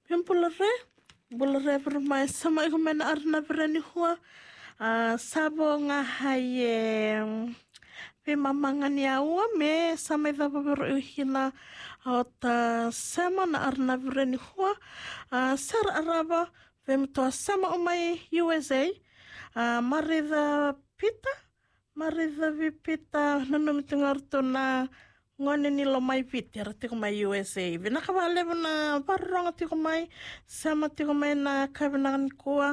Bulare bermai sama iku mena arna berani hua sabo nga haye mamangan yaua me sama ida babaru hina ota sama na arna berani hua sar araba vemtoa sama umai USA marida vipita nanumi tungarto na ngone ni lo mai piti arti ko mai USA vina kawale na parrong ti ko mai sama ti ko mai na kabinan kuwa